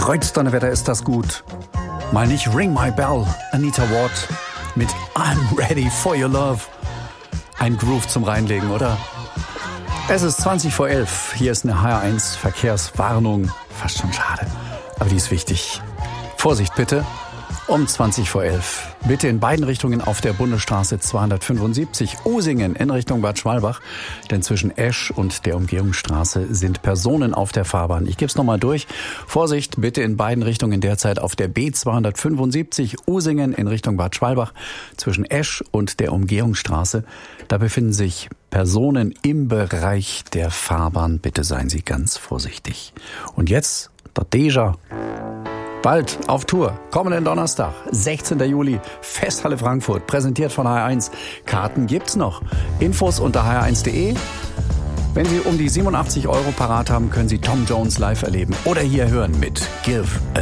Kreuzdonnerwetter ist das gut. Mal nicht Ring My Bell, Anita Ward mit I'm Ready for Your Love. Ein Groove zum Reinlegen, oder? Es ist 20 vor 11. Hier ist eine HR1 Verkehrswarnung. Fast schon schade, aber die ist wichtig. Vorsicht bitte. Um 20 vor 11. Bitte in beiden Richtungen auf der Bundesstraße 275 Usingen in Richtung Bad Schwalbach. Denn zwischen Esch und der Umgehungsstraße sind Personen auf der Fahrbahn. Ich gebe es nochmal durch. Vorsicht bitte in beiden Richtungen derzeit auf der B275 Usingen in Richtung Bad Schwalbach. Zwischen Esch und der Umgehungsstraße. Da befinden sich Personen im Bereich der Fahrbahn. Bitte seien Sie ganz vorsichtig. Und jetzt der Deja. Bald auf Tour, kommenden Donnerstag, 16. Juli, Festhalle Frankfurt, präsentiert von HR1. Karten gibt's noch. Infos unter hr1.de. Wenn Sie um die 87 € parat haben, können Sie Tom Jones live erleben oder hier hören mit Give a